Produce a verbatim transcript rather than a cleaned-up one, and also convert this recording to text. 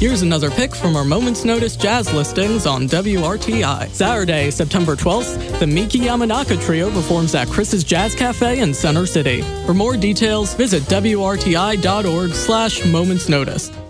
Here's another pick from our Moments Notice jazz listings on W R T I. Saturday, September twelfth, the Miki Yamanaka Trio performs at Chris's Jazz Cafe in Center City. For more details, visit W R T I dot org slash Moments Notice.